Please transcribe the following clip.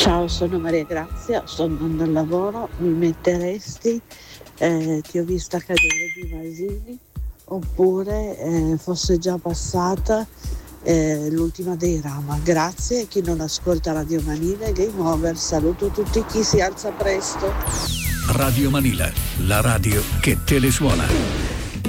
Ciao, sono Maria Grazia, sto andando al lavoro, mi metteresti Ti ho vista cadere di Masini oppure fosse già passata l'ultima dei Rama. Grazie a chi non ascolta Radio Manila e Game Over, saluto tutti chi si alza presto. Radio Manila, la radio che te le suona.